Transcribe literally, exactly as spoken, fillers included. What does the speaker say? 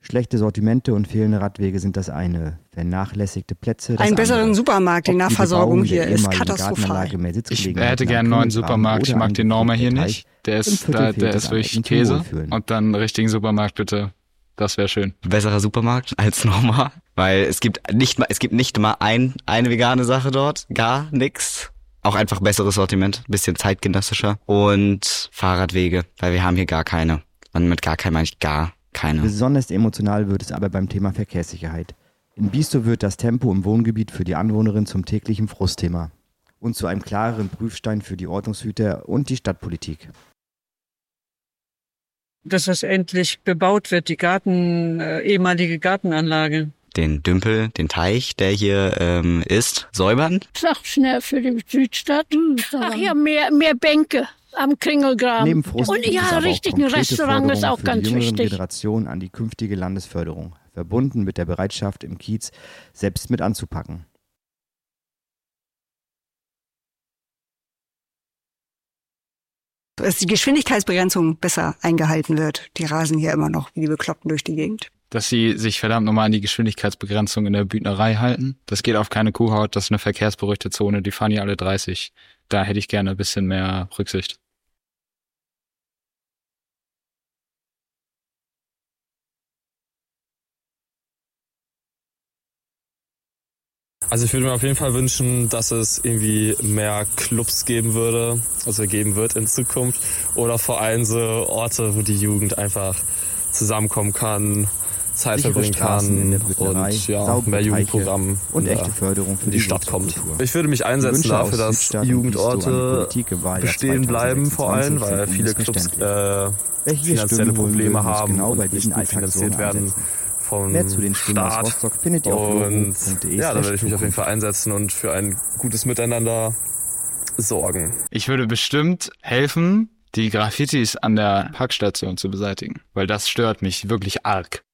Schlechte Sortimente und fehlende Radwege sind das eine. Vernachlässigte Plätze. Einen besseren Supermarkt, die Nahversorgung hier ist katastrophal. Ich hätte gerne einen neuen Supermarkt. Ich mag den Norma hier nicht. Der ist, da, der ist wirklich Käse. Und dann einen richtigen Supermarkt bitte. Das wäre schön. Besserer Supermarkt als Norma, weil es gibt nicht mal, es gibt nicht mal ein, eine vegane Sache dort. Gar nix. Auch einfach besseres Sortiment, bisschen zeitgenössischer. Und Fahrradwege, weil wir haben hier gar keine. Und mit gar keinem meine ich gar keine. Besonders emotional wird es aber beim Thema Verkehrssicherheit. In Biestow wird das Tempo im Wohngebiet für die Anwohnerin zum täglichen Frustthema und zu einem klareren Prüfstein für die Ordnungshüter und die Stadtpolitik. Dass das endlich bebaut wird, die Garten, äh, ehemalige Gartenanlage. Den Dümpel, den Teich, der hier ähm, ist, säubern. Sag schnell für die Südstadt. Ach ja, mehr, mehr Bänke am Kringelgraben. Neben Frust und ja, richtig, ein Restaurant ist auch ganz wichtig. wichtig. Generation an die künftige Landesförderung, verbunden mit der Bereitschaft im Kiez, selbst mit anzupacken. Dass die Geschwindigkeitsbegrenzung besser eingehalten wird. Die rasen hier immer noch wie die Bekloppten durch die Gegend. Dass sie sich verdammt nochmal an die Geschwindigkeitsbegrenzung in der Bündnerei halten. Das geht auf keine Kuhhaut, das ist eine verkehrsberuhigte Zone, die fahren hier alle dreißig. Da hätte ich gerne ein bisschen mehr Rücksicht. Also ich würde mir auf jeden Fall wünschen, dass es irgendwie mehr Clubs geben würde, also geben wird in Zukunft. Oder vor allem so Orte, wo die Jugend einfach zusammenkommen kann, Zeit verbringen kann und ja, mehr Jugendprogramm und echte Förderung für die, die Stadt kommt. Ich würde mich einsetzen dafür, dass Jugendorte bestehen bleiben vor allem, weil viele Clubs äh, finanzielle Probleme haben genau und nicht gut finanziert werden vom Mehr zu den Stimmen Staat. Aus Rostock findet ihr auf Und logo.de ja, da werde ich mich auf jeden Fall einsetzen und für ein gutes Miteinander sorgen. Ich würde bestimmt helfen, die Graffitis an der Parkstation zu beseitigen, weil das stört mich wirklich arg.